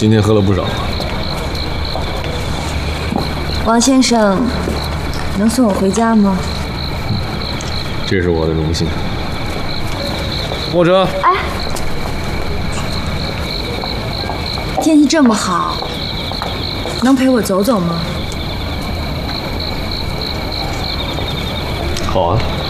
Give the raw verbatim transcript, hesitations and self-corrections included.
今天喝了不少。 王先生，能送我回家吗？ 这是我的荣幸。莫哲， 哎，天气这么好，能陪我走走吗？ 好啊。